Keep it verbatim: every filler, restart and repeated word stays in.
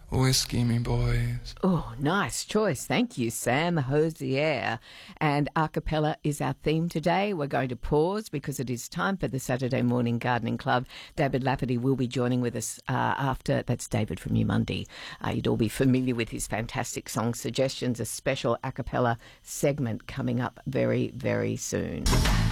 whiskey me boys. Oh, nice choice. Thank you, Sam Hosier. And a cappella is our theme today. We're going to pause because it is time for the Saturday Morning Gardening Club. David Lafferty will be joining with us uh, after. That's David from New Monday. Uh, you'd all be familiar with his fantastic song suggestions, a special a cappella segment coming up very, very soon.